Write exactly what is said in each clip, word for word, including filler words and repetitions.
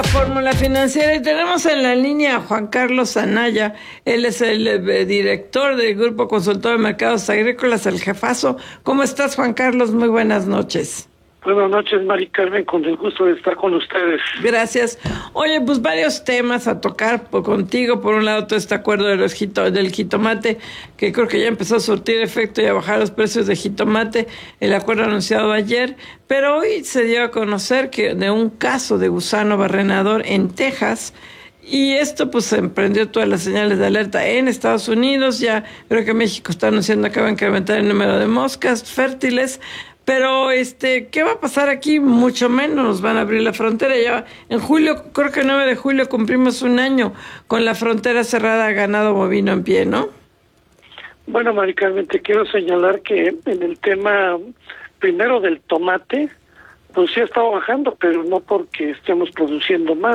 la Fórmula Financiera y tenemos en la línea a Juan Carlos Anaya. Él es el eh, director del Grupo Consultor de Mercados Agrícolas, el jefazo. ¿Cómo estás, Juan Carlos? Muy buenas noches. Buenas noches, Mari Carmen, con el gusto de estar con ustedes. Gracias. Oye, pues varios temas a tocar por, contigo. Por un lado, todo este acuerdo de los jito, del jitomate, que creo que ya empezó a surtir efecto y a bajar los precios de jitomate, el acuerdo anunciado ayer, pero hoy se dio a conocer que de un caso de gusano barrenador en Texas, y esto pues emprendió todas las señales de alerta en Estados Unidos. Ya creo que México está anunciando que va a incrementar el número de moscas fértiles. Pero, este, ¿qué va a pasar aquí? Mucho menos nos van a abrir la frontera. Ya en julio, creo que el nueve de julio cumplimos un año con la frontera cerrada, ganado bovino en pie, ¿no? Bueno, Mari Carmen, te quiero señalar que en el tema primero del tomate, pues sí ha estado bajando, pero no porque estemos produciendo más.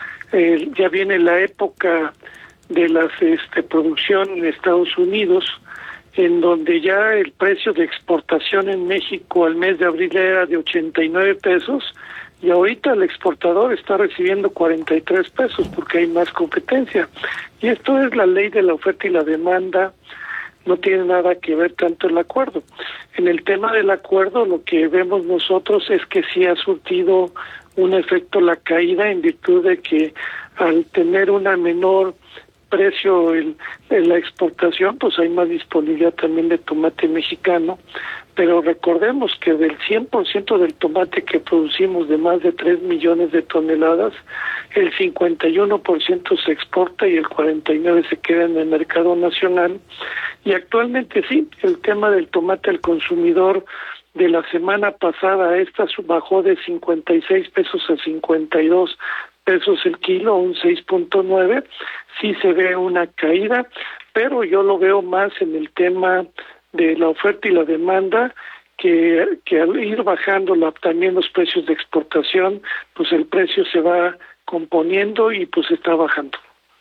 Eh, ya viene la época de la este, producción en Estados Unidos, en donde ya el precio de exportación en México al mes de abril era de ochenta y nueve pesos y ahorita el exportador está recibiendo cuarenta y tres pesos porque hay más competencia. Y esto es la ley de la oferta y la demanda, no tiene nada que ver tanto el acuerdo. En el tema del acuerdo lo que vemos nosotros es que sí ha surtido un efecto la caída en virtud de que al tener una menor precio en, en la exportación, pues hay más disponibilidad también de tomate mexicano, pero recordemos que del cien por ciento del tomate que producimos de más de tres millones de toneladas, el cincuenta y uno por ciento se exporta y el cuarenta y nueve por ciento se queda en el mercado nacional. Y actualmente sí, el tema del tomate al consumidor de la semana pasada a esta bajó de cincuenta y seis pesos a cincuenta y dos pesos el kilo, un seis punto nueve. Sí se ve una caída, pero yo lo veo más en el tema de la oferta y la demanda, que, que al ir bajando la, también los precios de exportación, pues el precio se va componiendo y pues está bajando.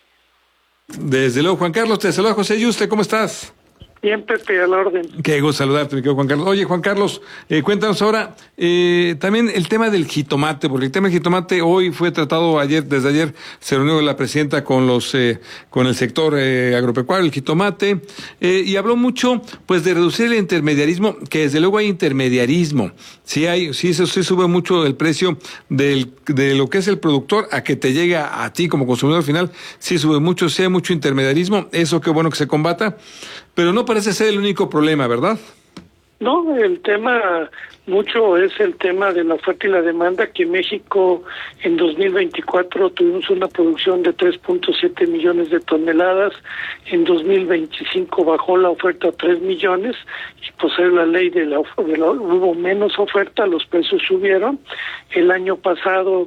Desde luego, Juan Carlos, te saluda José Yuste, ¿cómo estás? Bien, Pepe, a la orden. Qué gusto saludarte, mi querido Juan Carlos. Oye, Juan Carlos, eh, cuéntanos ahora eh, también el tema del jitomate, porque el tema del jitomate hoy fue tratado ayer, desde ayer se reunió la presidenta con los eh, con el sector eh, agropecuario, el jitomate, eh, y habló mucho pues de reducir el intermediarismo, que desde luego hay intermediarismo. Sí hay, sí, eso sí sube mucho el precio del, de lo que es el productor a que te llega a ti como consumidor final, sí sube mucho, sí hay mucho intermediarismo, eso qué bueno que se combata. Pero no parece ser el único problema, ¿verdad? No, el tema mucho es el tema de la oferta y la demanda, que México en dos mil veinticuatro tuvimos una producción de tres punto siete millones de toneladas, en dos mil veinticinco bajó la oferta a tres millones, y pues es la ley de la, de la hubo menos oferta, los precios subieron. El año pasado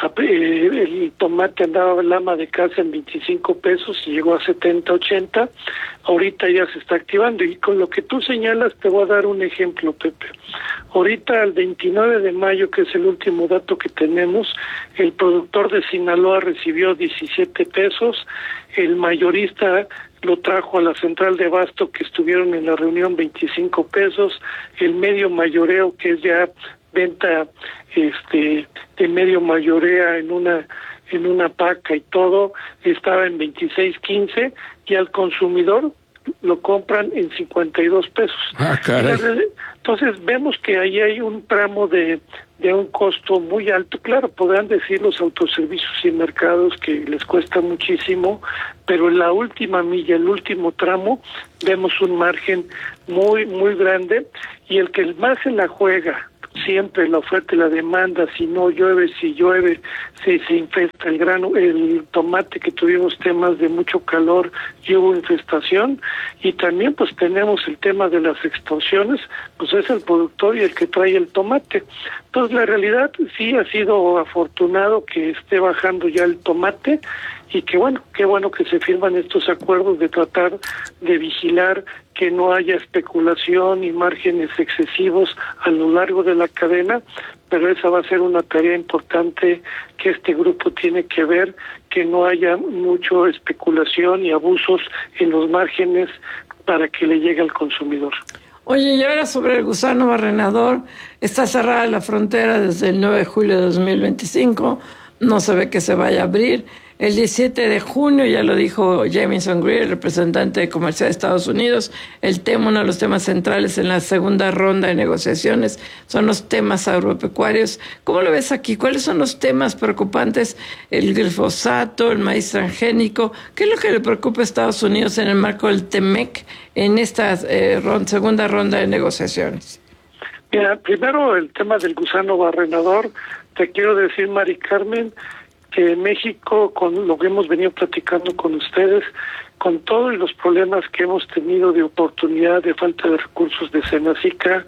eh, el tomate andaba el ama de casa en veinticinco pesos y llegó a setenta, ochenta, ahorita ya se está activando, y con lo que tú señalas te voy a dar un ejemplo, Pepe. Ahorita, el veintinueve de mayo, que es el último dato que tenemos, el productor de Sinaloa recibió diecisiete pesos, el mayorista lo trajo a la central de abasto, que estuvieron en la reunión, veinticinco pesos, el medio mayoreo, que es ya venta este de medio mayorea en una en una paca y todo, estaba en veintiséis quince, y al consumidor lo compran en cincuenta y dos pesos. Ah, caray. Entonces vemos que ahí hay un tramo de, de un costo muy alto. Claro, podrán decir los autoservicios y mercados que les cuesta muchísimo, pero en la última milla, el último tramo, vemos un margen muy, muy grande, y el que más se la juega siempre la oferta y la demanda, si no llueve, si llueve, si se infesta el grano, el tomate, que tuvimos temas de mucho calor y hubo infestación, y también pues tenemos el tema de las extorsiones, pues es el productor y el que trae el tomate. Entonces la realidad sí ha sido afortunado que esté bajando ya el tomate, y que bueno, qué bueno que se firman estos acuerdos de tratar de vigilar que no haya especulación y márgenes excesivos a lo largo de la cadena, pero esa va a ser una tarea importante que este grupo tiene que ver, que no haya mucho especulación y abusos en los márgenes para que le llegue al consumidor. Oye, y ahora sobre el gusano barrenador, está cerrada la frontera desde el nueve de julio de dos mil veinticinco, no se ve que se vaya a abrir. El diecisiete de junio, ya lo dijo Jamieson Greer, representante de comercio de Estados Unidos, el tema, uno de los temas centrales en la segunda ronda de negociaciones son los temas agropecuarios. ¿Cómo lo ves aquí? ¿Cuáles son los temas preocupantes? El glifosato, el maíz transgénico. ¿Qué es lo que le preocupa a Estados Unidos en el marco del T M E C en esta eh, ronda, segunda ronda de negociaciones? Mira, primero el tema del gusano barrenador. Te quiero decir, Mari Carmen, que México, con lo que hemos venido platicando con ustedes, con todos los problemas que hemos tenido de oportunidad, de falta de recursos de Senacica,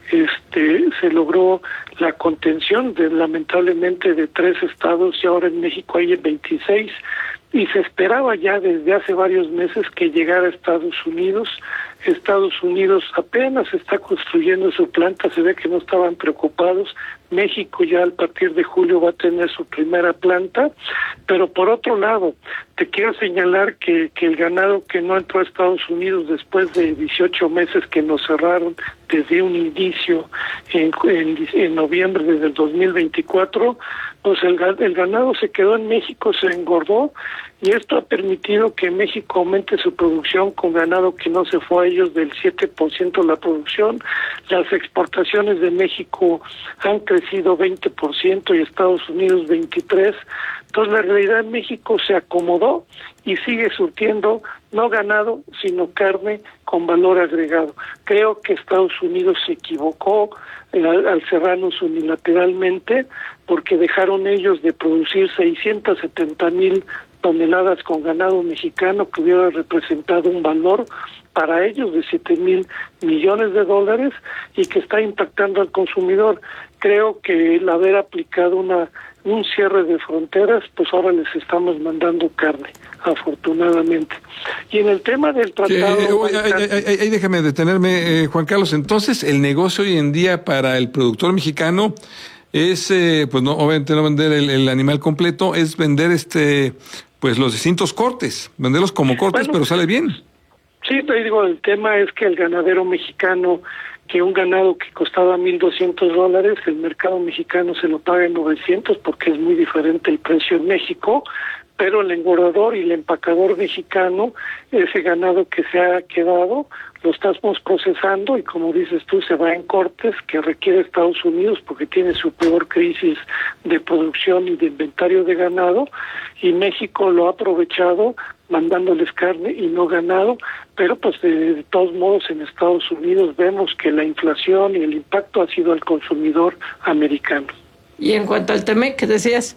este, se logró la contención de lamentablemente de tres estados y ahora en México hay veintiséis, y se esperaba ya desde hace varios meses que llegara a Estados Unidos. Estados Unidos apenas está construyendo su planta, se ve que no estaban preocupados. México ya a partir de julio va a tener su primera planta, pero por otro lado, te quiero señalar que, que el ganado que no entró a Estados Unidos después de dieciocho meses que nos cerraron desde un inicio en, en, en noviembre desde el dos mil veinticuatro, pues el, el ganado se quedó en México, se engordó, y esto ha permitido que México aumente su producción con ganado que no se fue a ellos del siete por ciento de la producción. Las exportaciones de México han crecido veinte por ciento y Estados Unidos veintitrés por ciento. Entonces la realidad en México se acomodó y sigue surtiendo no ganado, sino carne con valor agregado. Creo que Estados Unidos se equivocó al, al cerrarnos unilateralmente, porque dejaron ellos de producir seiscientas setenta mil toneladas con ganado mexicano, que hubiera representado un valor para ellos de siete mil millones de dólares y que está impactando al consumidor. Creo que el haber aplicado una un cierre de fronteras, pues ahora les estamos mandando carne, afortunadamente. Y en el tema del tratado... Eh, oye, ay, ay, ay, ay, déjame detenerme, eh, Juan Carlos. Entonces, el negocio hoy en día para el productor mexicano es, eh, pues no, obviamente no vender el, el animal completo, es vender este, pues los distintos cortes, venderlos como cortes, bueno, pero sale bien. Sí, te digo, el tema es que el ganadero mexicano, que un ganado que costaba mil doscientos dólares, el mercado mexicano se lo paga en novecientos porque es muy diferente el precio en México, pero el engordador y el empacador mexicano, ese ganado que se ha quedado, lo estamos procesando y como dices tú, se va en cortes que requiere Estados Unidos porque tiene su peor crisis de producción y de inventario de ganado, y México lo ha aprovechado mandándoles carne y no ganado, pero pues de, de todos modos en Estados Unidos vemos que la inflación y el impacto ha sido al consumidor americano. Y en cuanto al T M E C, ¿qué decías?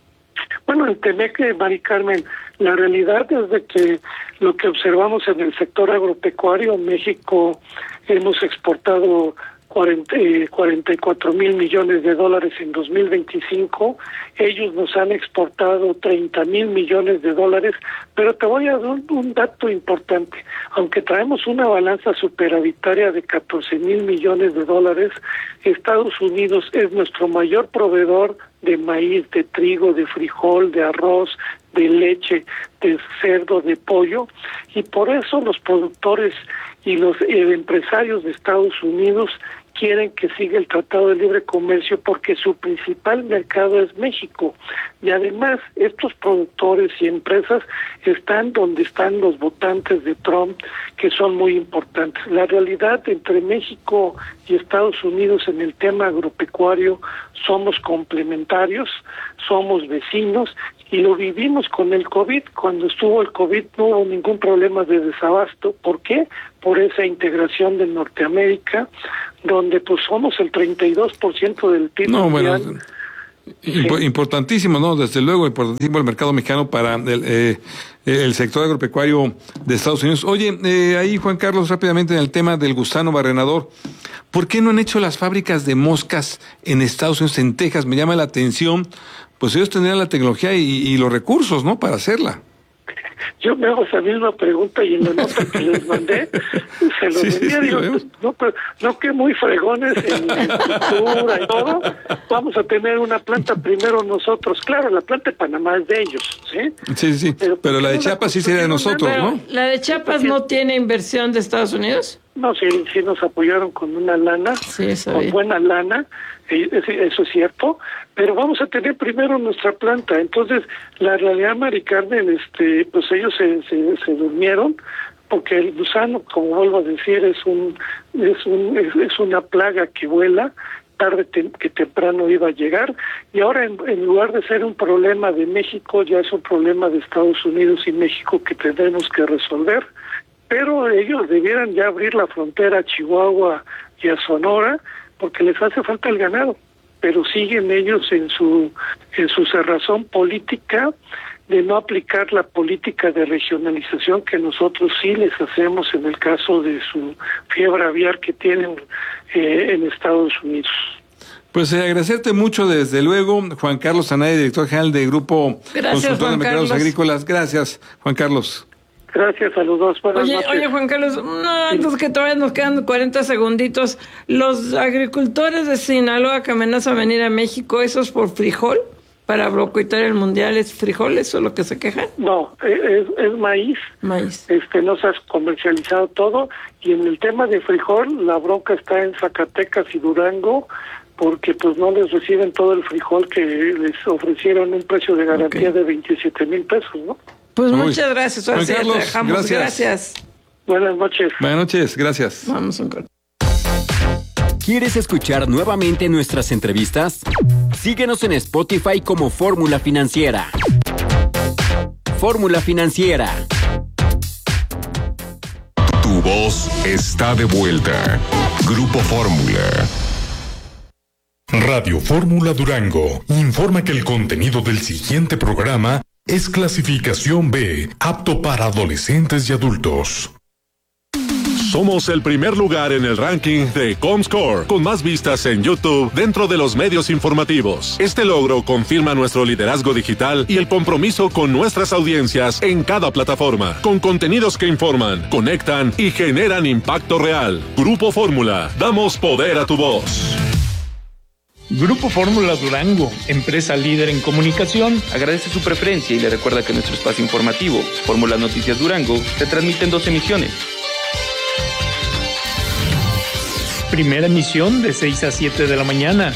Bueno, el T M E C, Mari Carmen, la realidad es de que lo que observamos en el sector agropecuario, México hemos exportado cuarenta, eh, cuarenta y cuatro mil millones de dólares en dos mil veinticinco, ellos nos han exportado treinta mil millones de dólares, pero te voy a dar un, un dato importante, aunque traemos una balanza superavitaria de catorce mil millones de dólares, Estados Unidos es nuestro mayor proveedor de maíz, de trigo, de frijol, de arroz, de leche, de cerdo, de pollo, y por eso los productores y los eh, empresarios de Estados Unidos quieren que siga el Tratado de Libre Comercio porque su principal mercado es México. Y además, estos productores y empresas están donde están los votantes de Trump, que son muy importantes. La realidad entre México y Estados Unidos en el tema agropecuario somos complementarios, somos vecinos, y lo vivimos con el COVID. Cuando estuvo el COVID no hubo ningún problema de desabasto. ¿Por qué? Por esa integración de Norteamérica, donde pues somos el treinta y dos por ciento del P I B no, mundial. Bueno, imp- sí. Importantísimo, ¿no? Desde luego, importantísimo el mercado mexicano para el, eh, el sector agropecuario de Estados Unidos. Oye, eh, ahí Juan Carlos, rápidamente en el tema del gusano barrenador, ¿por qué no han hecho las fábricas de moscas en Estados Unidos, en Texas? Me llama la atención. Pues ellos tendrían la tecnología y, y los recursos, ¿no?, para hacerla. Yo me hago esa misma pregunta y en la nota que les mandé se lo sí, decía, sí, digo, no, pero, no que muy fregones en la cultura y todo, vamos a tener una planta primero nosotros. Claro, la planta de Panamá es de ellos, ¿sí? Sí, sí, pero, pero la de Chiapas sí sería de nosotros, ¿no? ¿La de Chiapas no tiene inversión de Estados Unidos? No, sí, sí nos apoyaron con una lana, sí, con bien. buena lana, eso es cierto, pero vamos a tener primero nuestra planta. Entonces, la realidad, Mari Carmen, este, pues ellos se, se, se durmieron, porque el gusano, como vuelvo a decir, es un es un es, es una plaga que vuela, tarde te, que temprano iba a llegar, y ahora en, en lugar de ser un problema de México, ya es un problema de Estados Unidos y México que tendremos que resolver. Pero ellos debieran ya abrir la frontera a Chihuahua y a Sonora, porque les hace falta el ganado, pero siguen ellos en su en su cerrazón política de no aplicar la política de regionalización que nosotros sí les hacemos en el caso de su fiebre aviar que tienen eh, en Estados Unidos. Pues eh, agradecerte mucho, desde luego, Juan Carlos Anaya, director general de Grupo Consultor de Mercados Agrícolas. Gracias, Juan Carlos. Gracias a los dos. Buenas oye, noches. oye, Juan Carlos, no, entonces que todavía nos quedan cuarenta segunditos. Los agricultores de Sinaloa que amenazan venir a México, ¿eso es por frijol? ¿Para boicotear el mundial es frijol? ¿Eso es lo que se quejan? No, es, es maíz. Maíz. Este, no se ha comercializado todo. Y en el tema de frijol, la bronca está en Zacatecas y Durango, porque pues no les reciben todo el frijol que les ofrecieron un precio de garantía okay. de veintisiete mil pesos, ¿no? Pues Uy. muchas gracias. Ahora Juan sí Carlos, te dejamos. Gracias. gracias. Buenas noches. Buenas noches, gracias. Vamos un corte. ¿Quieres escuchar nuevamente nuestras entrevistas? Síguenos en Spotify como Fórmula Financiera. Fórmula Financiera. Tu voz está de vuelta. Grupo Fórmula. Radio Fórmula Durango informa que el contenido del siguiente programa es clasificación B, apto para adolescentes y adultos. Somos el primer lugar en el ranking de Comscore, con más vistas en YouTube dentro de los medios informativos. Este logro confirma nuestro liderazgo digital y el compromiso con nuestras audiencias en cada plataforma, con contenidos que informan, conectan y generan impacto real. Grupo Fórmula, damos poder a tu voz. Grupo Fórmula Durango, empresa líder en comunicación, agradece su preferencia y le recuerda que nuestro espacio informativo, Fórmula Noticias Durango, se transmite en dos emisiones. Primera emisión de seis a siete de la mañana.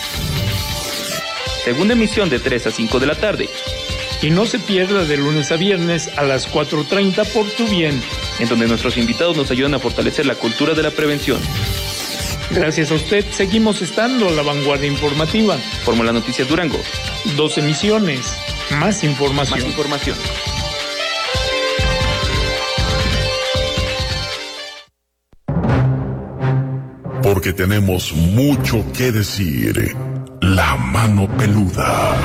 Segunda emisión de tres a cinco de la tarde. Y no se pierda de lunes a viernes a las cuatro treinta por Tu Bien, en donde nuestros invitados nos ayudan a fortalecer la cultura de la prevención. Gracias a usted, seguimos estando a la vanguardia informativa. Fórmula Noticias Durango. Dos emisiones, más información. Más información. Porque tenemos mucho que decir. La mano peluda.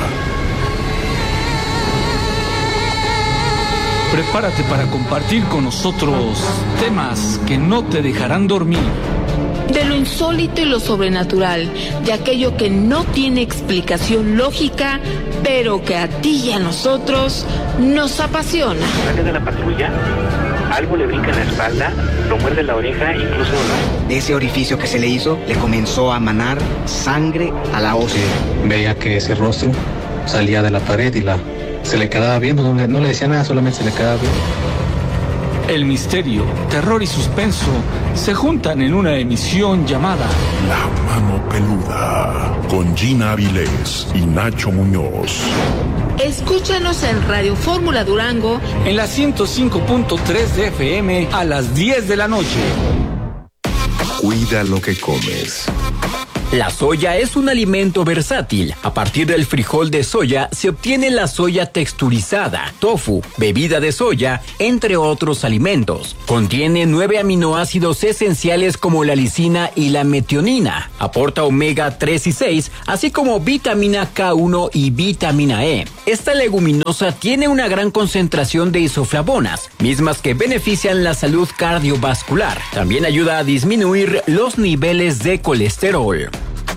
Prepárate para compartir con nosotros temas que no te dejarán dormir. De lo insólito y lo sobrenatural, de aquello que no tiene explicación lógica, pero que a ti y a nosotros nos apasiona. Sale de la patrulla, algo le brinca en la espalda, lo muerde la oreja, incluso... De ese orificio que se le hizo, le comenzó a manar sangre a la ósea. Veía que ese rostro salía de la pared y la se le quedaba viendo, no le, no le decía nada, solamente se le quedaba viendo. El misterio, terror y suspenso se juntan en una emisión llamada La Mano Peluda, con Gina Avilés y Nacho Muñoz. Escúchanos en Radio Fórmula Durango en la ciento cinco punto tres de F M a las diez de la noche. Cuida lo que comes. La soya es un alimento versátil. A partir del frijol de soya se obtiene la soya texturizada, tofu, bebida de soya, entre otros alimentos. Contiene nueve aminoácidos esenciales como la lisina y la metionina. Aporta omega tres y seis, así como vitamina K uno y vitamina E. Esta leguminosa tiene una gran concentración de isoflavonas, mismas que benefician la salud cardiovascular. También ayuda a disminuir los niveles de colesterol.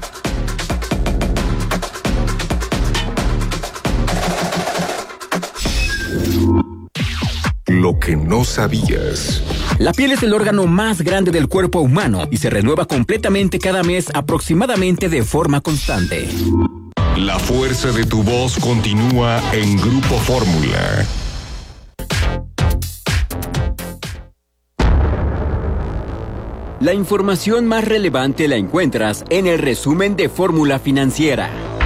Lo que no sabías. La piel es el órgano más grande del cuerpo humano y se renueva completamente cada mes, aproximadamente de forma constante. La fuerza de tu voz continúa en Grupo Fórmula. La información más relevante la encuentras en el resumen de Fórmula Financiera.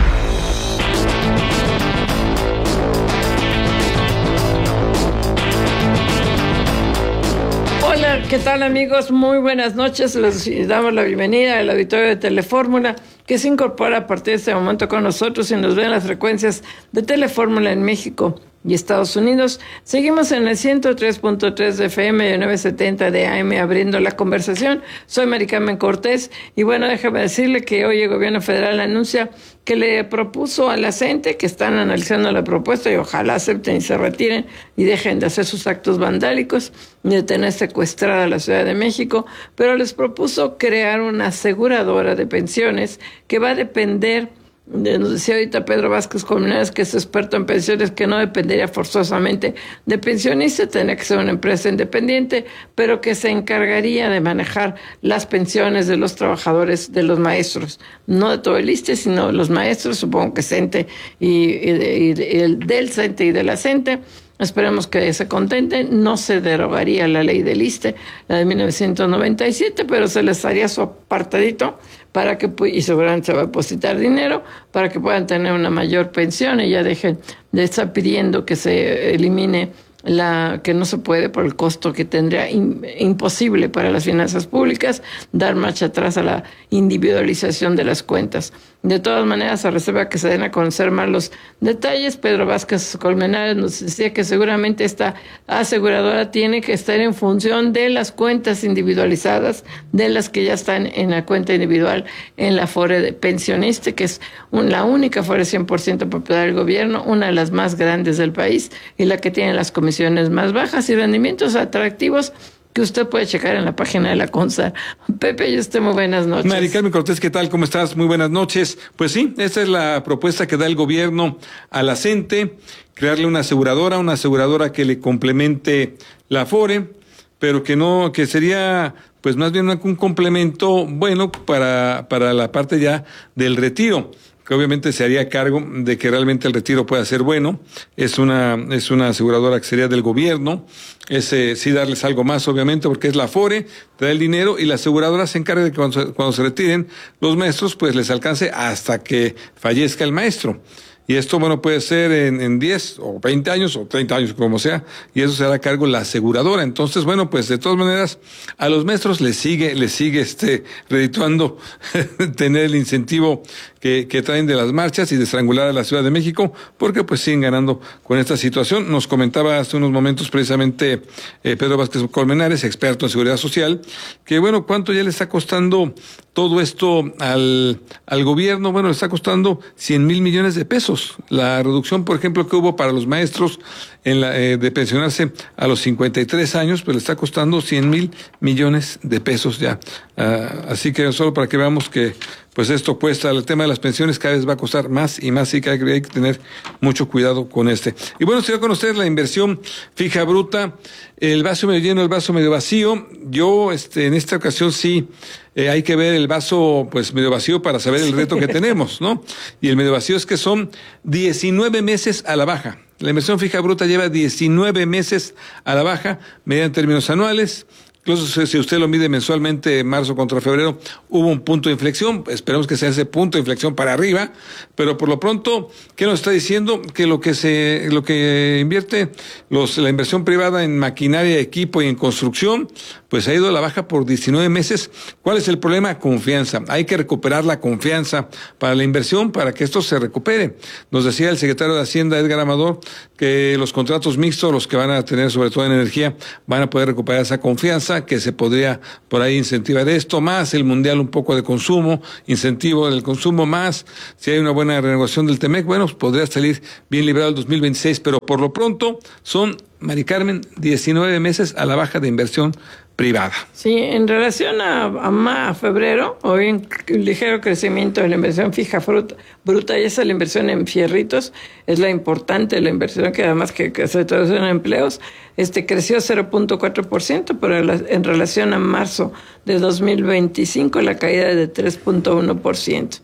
Hola, ¿qué tal amigos? Muy buenas noches. Les damos la bienvenida al auditorio de Telefórmula, que se incorpora a partir de este momento con nosotros y nos ve en las frecuencias de Telefórmula en México y Estados Unidos. Seguimos en el ciento tres punto tres de F M y novecientos setenta de A M abriendo la conversación. Soy Mari Carmen Cortés y bueno, déjame decirle que hoy el gobierno federal anuncia que le propuso a la CENTE, que están analizando la propuesta y ojalá acepten y se retiren y dejen de hacer sus actos vandálicos y de tener secuestrada la Ciudad de México, pero les propuso crear una aseguradora de pensiones que va a depender, nos decía ahorita Pedro Vázquez Colmenares, que es experto en pensiones, que no dependería forzosamente de pensionistas, tendría que ser una empresa independiente, pero que se encargaría de manejar las pensiones de los trabajadores, de los maestros, no de todo el ISSSTE, sino de los maestros, supongo que CENTE y, y, y, y el del CENTE y de la CENTE. Esperemos que se contenten. No se derogaría la ley del ISSSTE, la de mil novecientos noventa y siete, pero se les haría su apartadito para que, y seguramente se va a depositar dinero para que puedan tener una mayor pensión y ya dejen de estar pidiendo que se elimine la que no se puede por el costo que tendría in, imposible para las finanzas públicas dar marcha atrás a la individualización de las cuentas. De todas maneras, a reserva que se den a conocer más los detalles, Pedro Vázquez Colmenares nos decía que seguramente esta aseguradora tiene que estar en función de las cuentas individualizadas, de las que ya están en la cuenta individual en la Afore de pensionista, que es un, la única Afore cien por ciento propiedad del gobierno, una de las más grandes del país y la que tiene las comisiones más bajas y rendimientos atractivos que usted puede checar en la página de la CONSAR. Pepe, y usted, muy buenas noches. Mari Carmen Cortés, ¿qué tal? ¿Cómo estás? Muy buenas noches. Pues sí, esta es la propuesta que da el gobierno a la CENTE, crearle una aseguradora, una aseguradora que le complemente la Afore, pero que no, que sería pues más bien un complemento bueno para, para la parte ya del retiro, que obviamente se haría cargo de que realmente el retiro pueda ser bueno. Es una es una aseguradora que sería del gobierno, es eh, sí darles algo más obviamente porque es la Afore, trae el dinero y la aseguradora se encarga de que cuando se, cuando se retiren los maestros pues les alcance hasta que fallezca el maestro. Y esto, bueno, puede ser en, en diez o veinte años o treinta años, como sea, y eso se hará cargo la aseguradora. Entonces, bueno, pues de todas maneras, a los maestros les sigue, les sigue este, redituando tener el incentivo que, que traen de las marchas y de estrangular a la Ciudad de México, porque pues siguen ganando con esta situación. Nos comentaba hace unos momentos precisamente eh, Pedro Vázquez Colmenares, experto en seguridad social, que bueno, ¿cuánto ya le está costando todo esto al, al gobierno? Bueno, le está costando cien mil millones de pesos. La reducción, por ejemplo, que hubo para los maestros en la, eh, de pensionarse a los cincuenta y tres años, pues le está costando cien mil millones de pesos ya. Uh, así que solo para que veamos que pues esto cuesta, el tema de las pensiones cada vez va a costar más y más, y que hay, hay que tener mucho cuidado con este. Y bueno, se va a conocer la inversión fija bruta, el vaso medio lleno, el vaso medio vacío. Yo, este, en esta ocasión sí, eh, hay que ver el vaso, pues, medio vacío para saber el reto que tenemos, ¿no? Y el medio vacío es que son diecinueve meses a la baja. La inversión fija bruta lleva diecinueve meses a la baja, medida en términos anuales. Incluso si usted lo mide mensualmente, marzo contra febrero, hubo un punto de inflexión. Esperemos que sea ese punto de inflexión para arriba. Pero por lo pronto, ¿qué nos está diciendo? Que lo que se, lo que invierte los, la inversión privada en maquinaria, equipo y en construcción, pues ha ido a la baja por diecinueve meses. ¿Cuál es el problema? Confianza. Hay que recuperar la confianza para la inversión, para que esto se recupere. Nos decía el secretario de Hacienda, Edgar Amador, que los contratos mixtos, los que van a tener sobre todo en energía, van a poder recuperar esa confianza, que se podría por ahí incentivar esto, más el mundial un poco de consumo, incentivo del consumo, más si hay una buena renegociación del Temec, bueno, pues podría salir bien librado el dos mil veintiséis, pero por lo pronto son, Mari Carmen, diecinueve meses a la baja de inversión privada. Sí, en relación a, a, a febrero, hoy un ligero crecimiento de la inversión fija fruta, bruta, y esa la inversión en fierritos, es la importante, la inversión que además que, que se traduce en empleos, este creció cero punto cuatro por ciento, pero en relación a marzo de dos mil veinticinco la caída es de tres punto uno por ciento.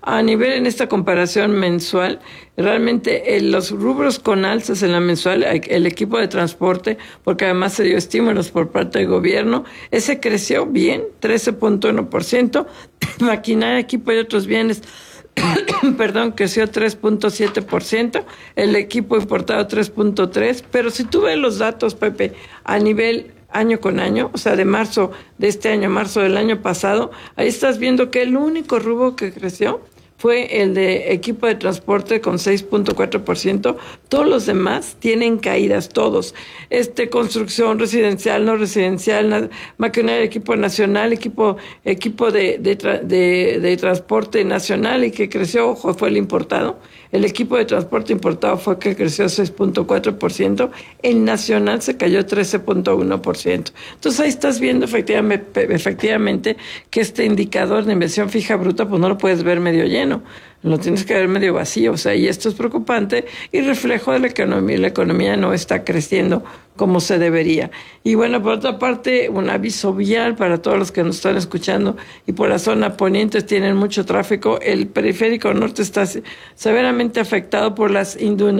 a nivel en esta comparación mensual, realmente eh, los rubros con alzas en la mensual, el equipo de transporte, porque además se dio estímulos por parte del gobierno, ese creció bien, trece punto uno por ciento, maquinaria, equipo y otros bienes, perdón, creció tres punto siete por ciento, el equipo importado tres punto tres por ciento, pero si tú ves los datos, Pepe, a nivel año con año, o sea, de marzo de este año, marzo del año pasado, ahí estás viendo que el único rubro que creció fue el de equipo de transporte con seis punto cuatro por ciento. Todos los demás tienen caídas, todos. Este, construcción residencial, no residencial, maquinaria, equipo nacional, equipo equipo de, de, tra, de, de transporte nacional y que creció, ojo, fue el importado. El equipo de transporte importado fue que creció seis punto cuatro por ciento. El nacional se cayó trece punto uno por ciento. Entonces ahí estás viendo efectivamente, efectivamente que este indicador de inversión fija bruta, pues no lo puedes ver medio lleno. Lo tienes que ver medio vacío, o sea, y esto es preocupante y reflejo de la economía. La economía no está creciendo como se debería. Y bueno, por otra parte, un aviso vial para todos los que nos están escuchando y por la zona poniente tienen mucho tráfico. El periférico norte está severamente afectado por las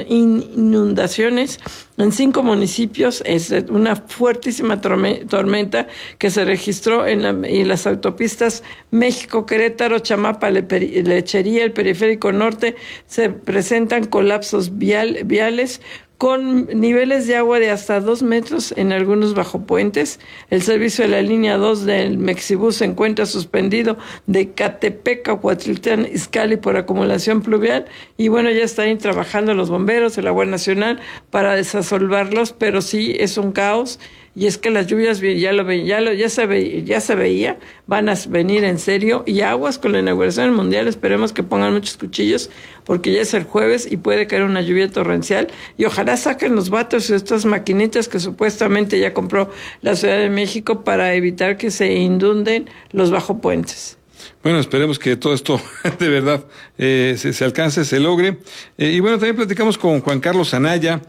inundaciones en cinco municipios. Es una fuertísima tormenta que se registró en, la, en las autopistas México, Querétaro, Chamapa, Lechería, el periférico norte. Se presentan colapsos vial, viales con niveles de agua de hasta dos metros en algunos bajopuentes. El servicio de la línea dos del Mexibus se encuentra suspendido de Catepec a Cuautitlán Izcalli por acumulación pluvial y bueno, ya están trabajando los bomberos de la Guardia Nacional para desasolvarlos, pero sí es un caos. Y es que las lluvias ya lo ya lo ya se ve, ya se veía, van a venir en serio y aguas con la inauguración del Mundial. Esperemos que pongan muchos cuchillos porque ya es el jueves y puede caer una lluvia torrencial y ojalá saquen los vatos y estas maquinitas que supuestamente ya compró la Ciudad de México para evitar que se inunden los bajopuentes. Bueno, esperemos que todo esto de verdad eh, se, se alcance, se logre. Eh, y bueno, también platicamos con Juan Carlos Anaya,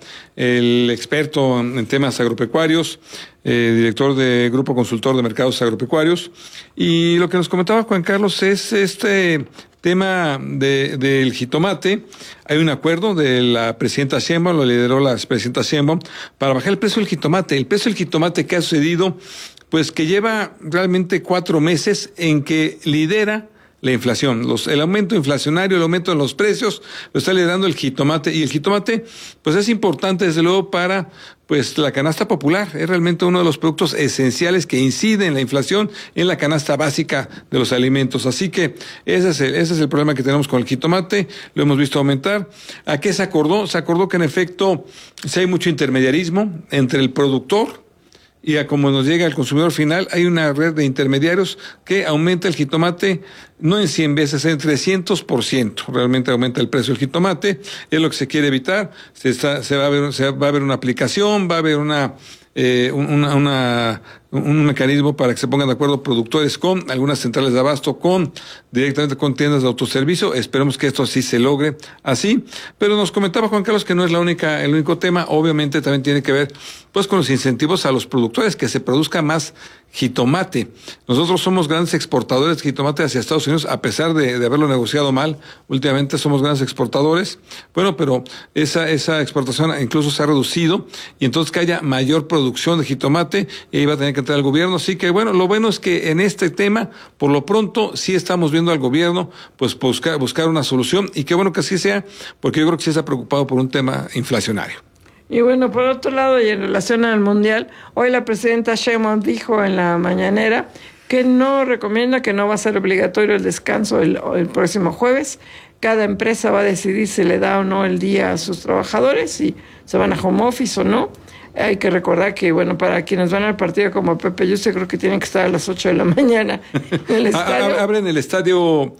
el experto en temas agropecuarios, eh, director de Grupo Consultor de Mercados Agropecuarios. Y lo que nos comentaba Juan Carlos es este tema de, del jitomate. Hay un acuerdo de la presidenta Sheinbaum, lo lideró la presidenta Sheinbaum, para bajar el precio del jitomate. El precio del jitomate que ha sucedido, pues que lleva realmente cuatro meses en que lidera la inflación. Los, el aumento inflacionario, el aumento en los precios, lo está liderando el jitomate. Y el jitomate, pues es importante desde luego para pues la canasta popular. Es realmente uno de los productos esenciales que incide en la inflación, en la canasta básica de los alimentos. Así que ese es el, ese es el problema que tenemos con el jitomate. Lo hemos visto aumentar. ¿A qué se acordó? Se acordó que en efecto, si hay mucho intermediarismo entre el productor y a como nos llega al consumidor final, hay una red de intermediarios que aumenta el jitomate no en cien veces, en trescientos por ciento. Realmente aumenta el precio del jitomate, es lo que se quiere evitar. Se, está, se, va, a ver, se va a ver una aplicación, va a haber una, eh, una, una, un mecanismo para que se pongan de acuerdo productores con algunas centrales de abasto, con directamente con tiendas de autoservicio. Esperemos que esto sí se logre así. Pero nos comentaba Juan Carlos que no es la única, el único tema. Obviamente también tiene que ver pues con los incentivos a los productores, que se produzca más jitomate. Nosotros somos grandes exportadores de jitomate hacia Estados Unidos, a pesar de, de haberlo negociado mal. Últimamente somos grandes exportadores. Bueno, pero esa, esa exportación incluso se ha reducido, y entonces que haya mayor producción de jitomate, y ahí va a tener que entrar el gobierno. Así que bueno, lo bueno es que en este tema, por lo pronto, sí estamos viendo al gobierno, pues buscar, buscar una solución, y qué bueno que así sea, porque yo creo que sí está preocupado por un tema inflacionario. Y bueno, por otro lado, y en relación al Mundial, hoy la presidenta Sheinbaum dijo en la mañanera que no recomienda, que no va a ser obligatorio el descanso el, el próximo jueves. Cada empresa va a decidir si le da o no el día a sus trabajadores, si se van a home office o no. Hay que recordar que, bueno, para quienes van al partido como Pepe, yo sé, creo que tienen que estar a las ocho de la mañana en el estadio. Abren el estadio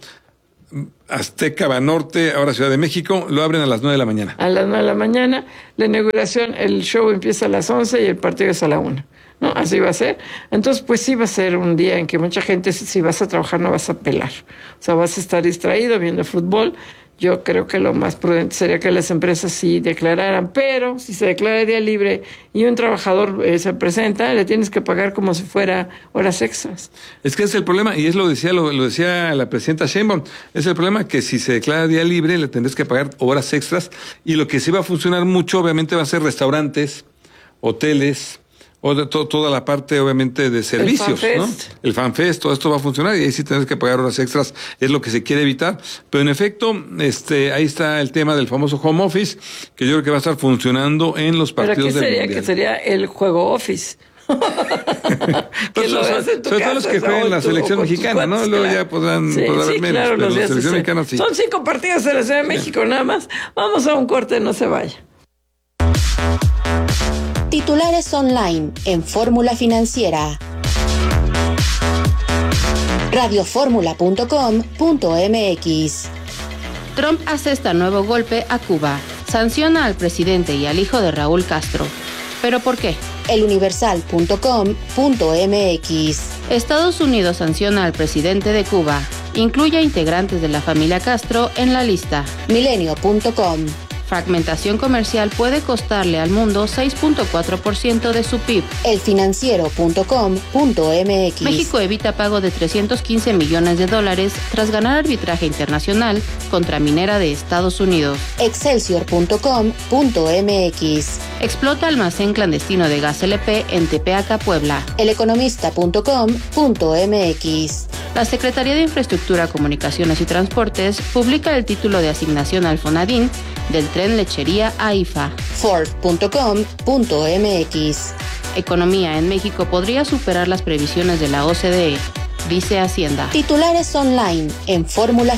Azteca Banorte, ahora Ciudad de México, lo abren a las nueve de la mañana. A las nueve de la mañana, la inauguración, el show empieza a las once y el partido es a la una, ¿no? Así va a ser. Entonces, pues sí va a ser un día en que mucha gente, si vas a trabajar, no vas a pelar. O sea, vas a estar distraído viendo fútbol. yo creo que lo más prudente sería que las empresas sí declararan, pero si se declara día libre y un trabajador eh, se presenta, le tienes que pagar como si fuera horas extras. Es que ese es el problema, y es lo decía lo, lo decía la presidenta Sheinbaum, es el problema que si se declara día libre le tendrás que pagar horas extras, y lo que sí va a funcionar mucho obviamente va a ser restaurantes, hoteles, o de to, toda la parte obviamente de servicios, el ¿no? El FanFest, todo esto va a funcionar y ahí sí tienes que pagar horas extras, es lo que se quiere evitar, pero en efecto, este, ahí está el tema del famoso home office, que yo creo que va a estar funcionando en los partidos del sería, Mundial. Que sería el juego office. Pues, so, sobre todo los que jueguen la selección mexicana, ¿no? Luego ya podrán, sí, podrán sí, haber menos, claro, pero los la selección mexicana sí. Son cinco partidos de la Ciudad de México, sí. Nada más. Vamos a un corte, no se vaya. Titulares online en Fórmula Financiera. radioformula punto com punto m x. Trump asesta nuevo golpe a Cuba. Sanciona al presidente y al hijo de Raúl Castro. ¿Pero por qué? eluniversal punto com punto m x. Estados Unidos sanciona al presidente de Cuba. Incluye a integrantes de la familia Castro en la lista. milenio punto com. Fragmentación comercial puede costarle al mundo seis punto cuatro por ciento de su P I B. elfinanciero punto com punto m x. México evita pago de trescientos quince millones de dólares tras ganar arbitraje internacional contra minera de Estados Unidos. excelsior punto com punto m x. Explota almacén clandestino de gas L P en Tepeaca, Puebla. eleconomista punto com punto m x. La Secretaría de Infraestructura, Comunicaciones y Transportes publica el título de asignación al Fonadín del tren lechería a I F A. Ford punto com punto m x. Economía en México podría superar las previsiones de la O C D E, dice Hacienda. Titulares online en Fórmula